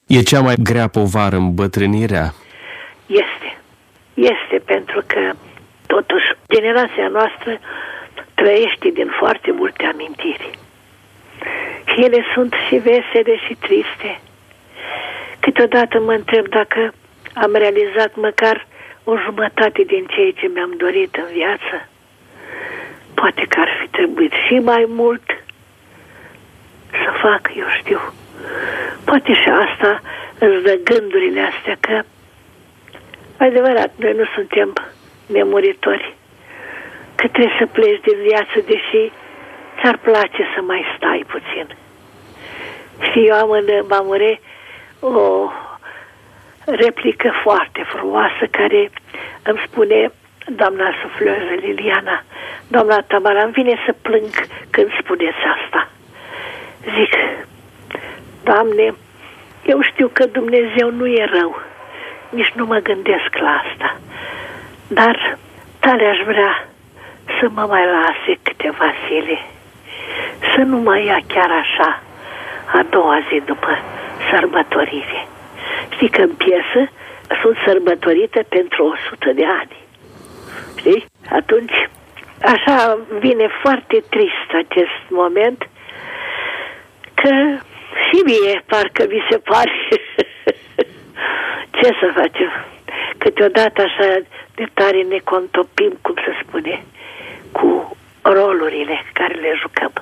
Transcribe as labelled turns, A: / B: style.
A: E cea mai grea povară îmbătrânirea?
B: Este pentru că, totuși, generația noastră trăiește din foarte multe amintiri. Și ele sunt și vesele și triste. Câteodată mă întreb dacă am realizat măcar o jumătate din ceea ce mi-am dorit în viață. Poate că ar fi trebuit și mai mult să fac, eu știu. Poate și asta îți dă gândurile astea că, adevărat, noi nu suntem nemuritori, că trebuie să pleci din viață, deși ți-ar place să mai stai puțin. Și eu am în Mamure o replică foarte frumoasă care îmi spune doamna sufloră Liliana: doamna Tamara, îmi vine să plâng când spuneți asta. Zic: Doamne, eu știu că Dumnezeu nu e rău, nici nu mă gândesc la asta, dar tare aș vrea să mă mai lase câteva zile, să nu mă ia chiar așa a doua zi după sărbătorire. Știi că în piesă sunt sărbătorite pentru 100 de ani. Știi? Atunci, așa vine foarte trist acest moment, că și mie parcă mi se pare ce să facem. Câteodată așa de tare ne contopim, cum se spune, cu rolurile care le jucăm.